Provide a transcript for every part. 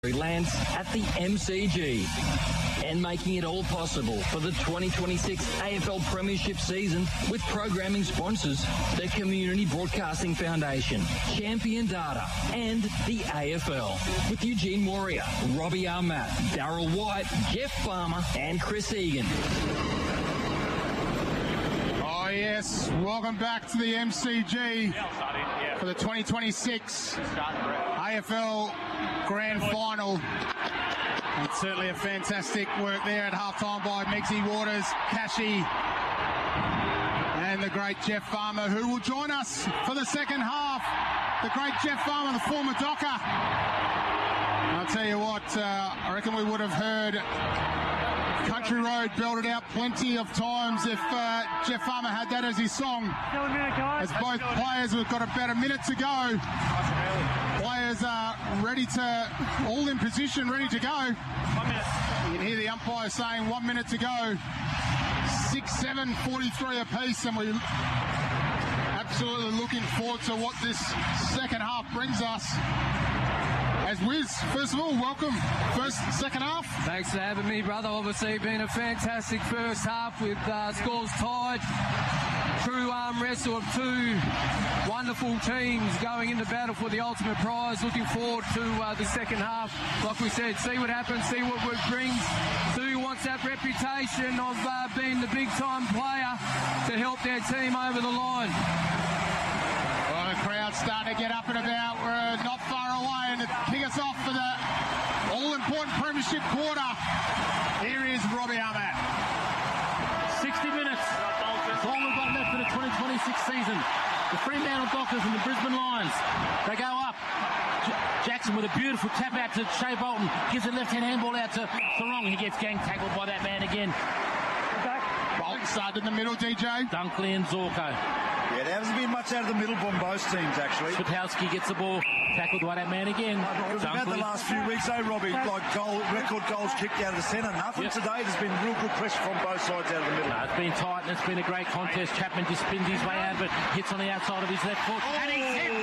lands at the MCG and making it all possible for the 2026 AFL Premiership season with programming sponsors, the Community Broadcasting Foundation, Champion Data and the AFL. With Eugene Warrior, Robbie Armat, Darryl White, Jeff Farmer and Chris Egan. Oh yes, welcome back to the MCG for the 2026 AFL Grand Final. And certainly a fantastic work there at halftime by Megzy Waters, Cashy and the great Jeff Farmer, who will join us for the second half. The great Jeff Farmer, the former Docker. And I'll tell you what, I reckon we would have heard Country Road belted out plenty of times if Jeff Farmer had that as his song. As both players have got about a minute to go. Players are ready to, all in position, ready to go. You can hear the umpire saying 1 minute to go. 6-7, 43 apiece, and we're absolutely looking forward to what this second half brings us. As Wiz, first of all, welcome. Second half. Thanks for having me, brother. Obviously, been a fantastic first half with scores tied. True arm wrestle of two wonderful teams going into battle for the ultimate prize. Looking forward to the second half. Like we said, see what happens, see what it brings. Sue wants that reputation of being the big-time player to help their team over the line. Well, the crowd's starting to get up and about. We're not far away, and to kick us off for the all-important premiership quarter, here is Robbie Armat. 60 minutes. That's all we've got left for the 2026 season. The Fremantle Dockers and the Brisbane Lions. They go up. Jackson with a beautiful tap out to Shea Bolton. Gives a left-hand handball out to Sarong. He gets gang tackled by that man again. Bolton started in the middle, DJ. Dunkley and Zorko. Yeah, there hasn't been much out of the middle from both teams, actually. Switkowski gets the ball, tackled by that man again. It was about the last few weeks, Robbie, like record goals kicked out of the centre. Nothing today. There's been real good pressure from both sides out of the middle. It's been tight and it's been a great contest. Chapman just spins his way out of it, hits on the outside of his left foot. And he's hit!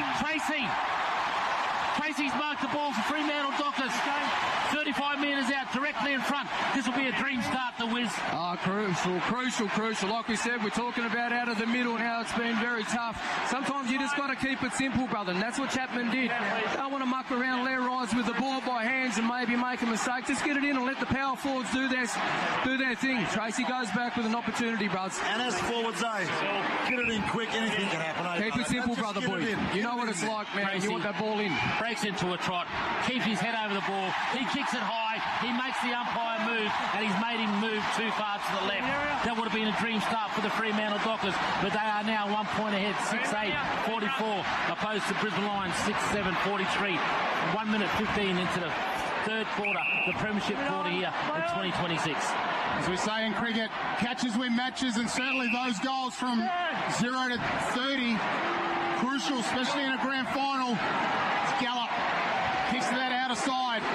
Tracy's marked the ball for Fremantle Dockers. 35 metres out, directly in front. This will be a dream start to Wiz. Crucial. Like we said, we're talking about out of the middle and how it's been very tough. Sometimes you just got to keep it simple, brother, and that's what Chapman did. Don't want to muck around Leigh Rise with the ball by hands and maybe make a mistake. Just get it in and let the power forwards do their thing. Tracy goes back with an opportunity, brothers. And as forwards, get it in quick. Anything can happen. Keep it simple, brother boy. You know what it's like, man. Tracy, you want that ball in. Breaks into a trot, keeps his head over the ball. He kicks it high. He makes the umpire move, and he's made him move too far to the left. That would have been a dream start for the Fremantle Dockers, but they are now 1 point ahead, 6-8, 44, opposed to Brisbane Lions, 6-7, 43. 1 minute 15 into the third quarter, the premiership quarter here in 2026. As we say in cricket, catches win matches, and certainly those goals from 0 to 30, crucial, especially in a grand final. It's Gallup, kicks to that outer side.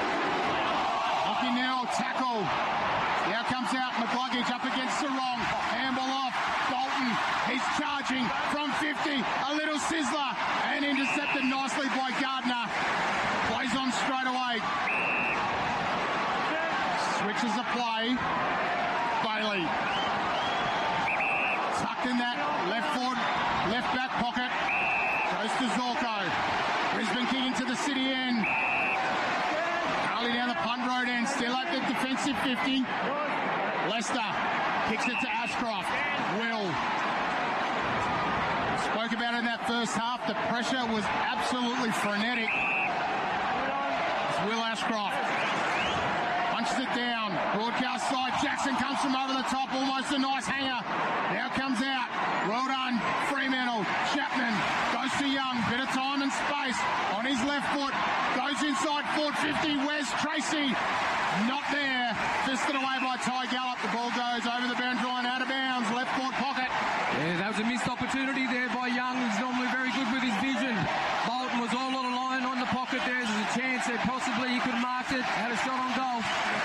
Now tackle. Now comes out McCluggage up against Sarong. Handball off. Bolton. He's charging from 50. A little sizzler. And intercepted nicely by Gardner. Plays on straight away. Switches the play. Bailey. Tucked in that left forward, left back pocket. Goes to Zorko. Brisbane kicking to the city end. Down the Pund Road end, still at the defensive 50. Lester kicks it to Ashcroft. Will. Spoke about it in that first half. The pressure was absolutely frenetic. It's Will Ashcroft. Punches it down. Broadcast side. Jackson comes from over the top. Almost a nice hanger. Now comes out. Well done. Fremantle. Chapman goes to Young. Bit of time and space on his left foot. Goes inside 450. Where's Tracy? Not there. Fisted away by Ty Gallup. The ball goes over the boundary line, out of bounds. Left foot pocket. Yeah, that was a missed opportunity there by Young, who's normally very good with his vision. Bolton was all on a line on the pocket there. There's a chance that possibly he could have marked it. Had a shot on goal.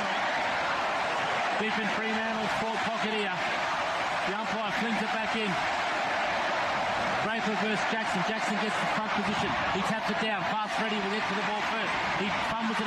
Deep in Fremantle's forward pocket here. The umpire flings it back in. Draper versus Jackson. Jackson gets the front position. He taps it down. Fast Freddy will get to the ball first. He fumbles it